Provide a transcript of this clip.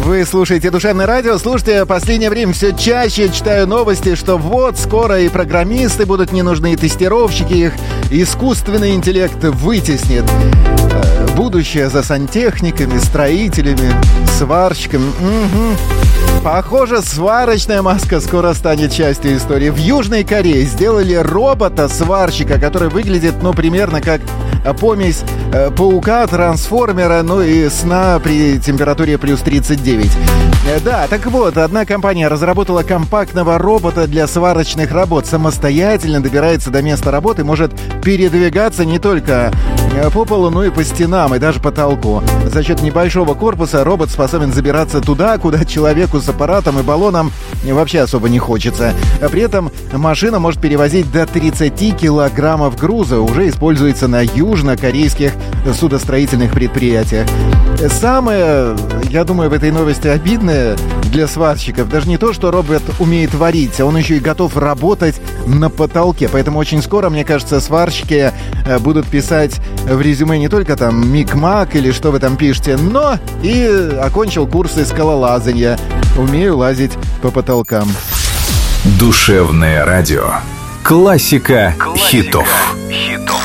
Вы слушаете «Душевное радио». Слушайте, в последнее время все чаще читаю новости, что вот скоро и программисты будут не нужны, и тестировщики, их искусственный интеллект вытеснит. Будущее за сантехниками, строителями, сварщиками. Похоже, сварочная маска скоро станет частью истории. В Южной Корее сделали робота-сварщика, который выглядит, примерно как помесь паука, трансформера, и сна при температуре плюс 39. Да, так вот, одна компания разработала компактного робота для сварочных работ. Самостоятельно добирается до места работы, может передвигаться не только по полу, но и по стенам, и даже потолку. За счет небольшого корпуса робот способен забираться туда, куда человеку с аппаратом и баллоном вообще особо не хочется. При этом машина может перевозить до 30 килограммов груза, уже используется на южнокорейских судостроительных предприятиях. Самое, я думаю, в этой новости обидное для сварщиков даже не то, что робот умеет варить, а он еще и готов работать на потолке. Поэтому очень скоро, мне кажется, сварщики будут писать в резюме не только там мик-мак или что вы там пишете, но и окончил курсы скалолазания. Умею лазить по потолкам. Душевное радио. Классика хитов.